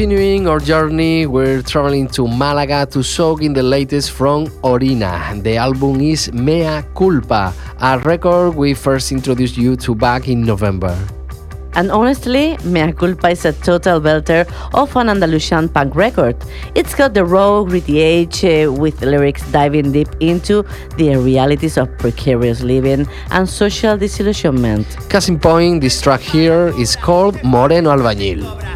Continuing our journey, we're traveling to Malaga to soak in the latest from Orina. The album is Mea Culpa, a record we first introduced you to back in November. And honestly, Mea Culpa is a total belter of an Andalusian punk record. It's got the raw, gritty edge with lyrics diving deep into the realities of precarious living and social disillusionment. Case in point, this track here is called Moreno Albañil.